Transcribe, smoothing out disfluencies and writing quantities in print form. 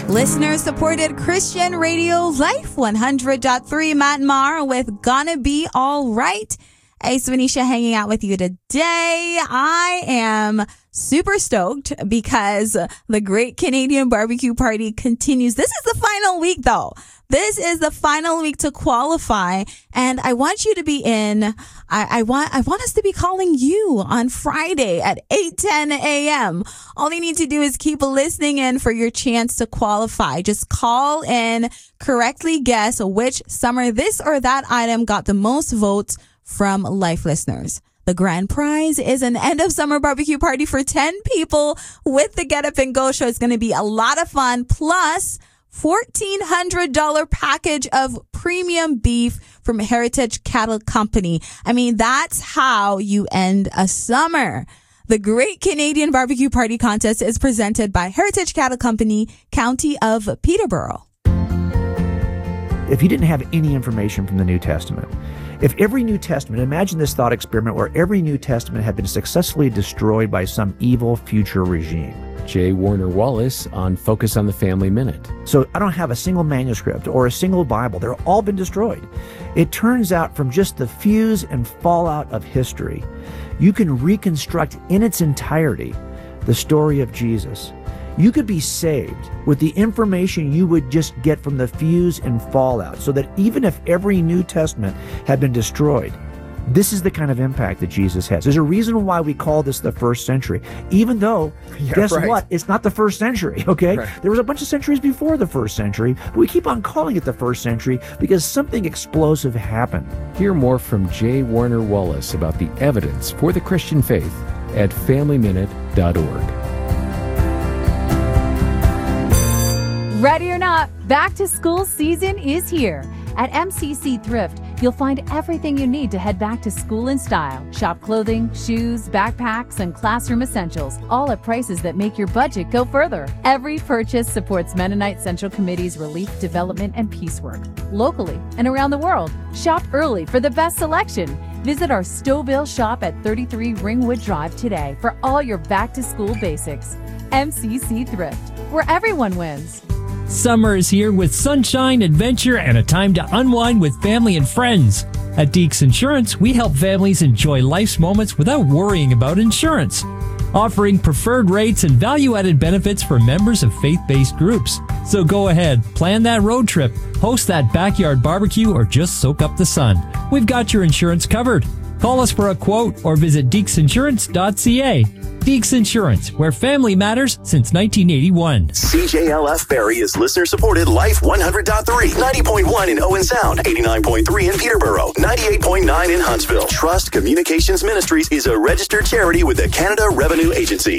Listener-supported Christian radio, Life 100.3, Matt Maher with Gonna Be All Right. Hey, Swanisha hanging out with you today. I am super stoked because the Great Canadian Barbecue Party continues. This is the final week, though. This is the final week to qualify, and I want you to be in. I want us to be calling you on Friday at 8:10 a.m. All you need to do is keep listening in for your chance to qualify. Just call in, correctly guess which summer this or that item got the most votes from Life listeners. The grand prize is an end of summer barbecue party for 10 people with the Get Up and Go show. It's going to be a lot of fun. Plus, $1,400 package of premium beef from Heritage Cattle Company. I mean, that's how you end a summer. The Great Canadian Barbecue Party Contest is presented by Heritage Cattle Company, County of Peterborough. If you didn't have any information from the New Testament, if every New Testament, imagine this thought experiment where every New Testament had been successfully destroyed by some evil future regime. J. Warner Wallace on Focus on the Family Minute. So I don't have a single manuscript or a single Bible. They're all been destroyed. It turns out from just the fuse and fallout of history, you can reconstruct in its entirety the story of Jesus. You could be saved with the information you would just get from the fuse and fallout, so that even if every New Testament had been destroyed, this is the kind of impact that Jesus has. There's a reason why we call this the first century, even though, guess what? It's not the first century, okay? Right. There was a bunch of centuries before the first century, but we keep on calling it the first century because something explosive happened. Hear more from J. Warner Wallace about the evidence for the Christian faith at FamilyMinute.org. Ready or not, back to school season is here. At MCC Thrift, you'll find everything you need to head back to school in style. Shop clothing, shoes, backpacks, and classroom essentials, all at prices that make your budget go further. Every purchase supports Mennonite Central Committee's relief, development, and peace work. Locally and around the world, shop early for the best selection. Visit our Stouffville shop at 33 Ringwood Drive today for all your back-to-school basics. MCC Thrift, where everyone wins. Summer is here with sunshine, adventure, and a time to unwind with family and friends. At Deeks Insurance, we help families enjoy life's moments without worrying about insurance. Offering preferred rates and value-added benefits for members of faith-based groups. So go ahead, plan that road trip, host that backyard barbecue, or just soak up the sun. We've got your insurance covered. Call us for a quote or visit deeksinsurance.ca. Deeks Insurance, where family matters since 1981. CJLF Barrie is listener-supported Life 100.3, 90.1 in Owen Sound, 89.3 in Peterborough, 98.9 in Huntsville. Trust Communications Ministries is a registered charity with the Canada Revenue Agency.